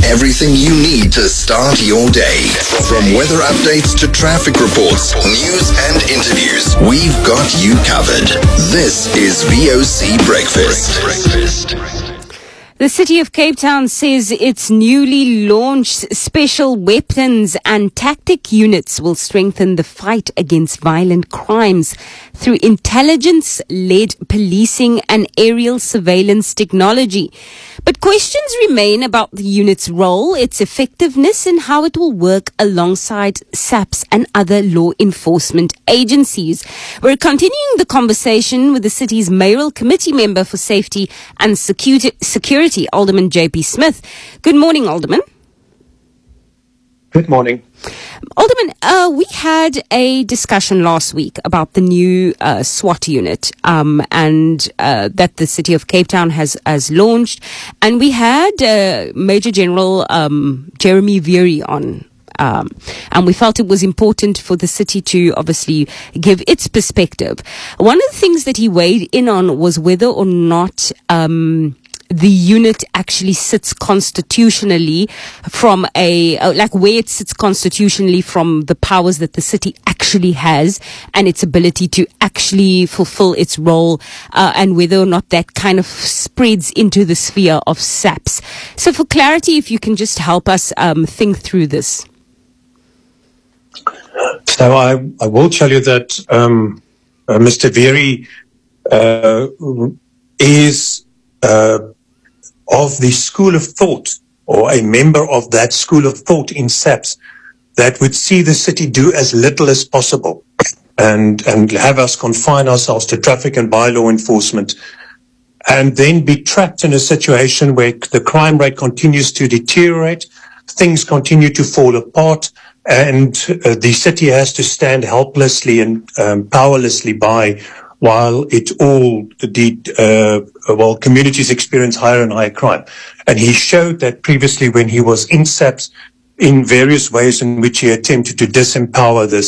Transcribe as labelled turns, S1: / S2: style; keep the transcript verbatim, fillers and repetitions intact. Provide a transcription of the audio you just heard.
S1: everything you need to start your day. From weather updates to traffic reports, news and interviews, we've got you covered. This is V O C Breakfast. Breakfast.
S2: The City of Cape Town says its newly launched special weapons and tactic units will strengthen the fight against violent crimes through intelligence-led policing and aerial surveillance technology. But questions remain about the unit's role, its effectiveness, and how it will work alongside SAPS and other law enforcement agencies. We're continuing the conversation with the city's mayoral committee member for safety and security, security Alderman J P Smith. Good morning, Alderman.
S3: Good morning.
S2: Alderman, uh, we had a discussion last week about the new uh, SWAT unit um, and uh, that the City of Cape Town has, has launched. And we had uh, Major General um, Jeremy Veery on. Um, and we felt it was important for the city to obviously give its perspective. One of the things that he weighed in on was whether or not um, the unit actually sits constitutionally from a, uh, like where it sits constitutionally from the powers that the city actually has and its ability to actually fulfill its role, uh, and whether or not that kind of spreads into the sphere of SAPS. So for clarity, if you can just help us um, think through this.
S3: So I, I will tell you that um, uh, Mister Veery uh, is uh, of the school of thought, or a member of that school of thought in SAPS, that would see the city do as little as possible and, and have us confine ourselves to traffic and bylaw enforcement, and then be trapped in a situation where the crime rate continues to deteriorate, things continue to fall apart, and uh, the city has to stand helplessly and um, powerlessly by while it all, the, uh, while communities experience higher and higher crime. And he showed that previously when he was in SAPS in various ways in which he attempted to disempower the